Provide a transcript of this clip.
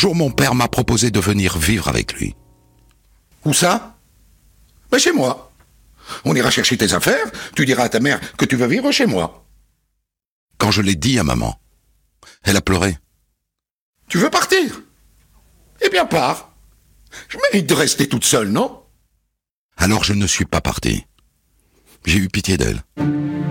jour, mon père m'a proposé de venir vivre avec lui. Où ça? Ben chez moi. On ira chercher tes affaires, tu diras à ta mère que tu veux vivre chez moi. Quand je l'ai dit à maman, elle a pleuré. Tu veux partir? Eh bien pars. Je mérite de rester toute seule, non? Alors je ne suis pas parti. J'ai eu pitié d'elle.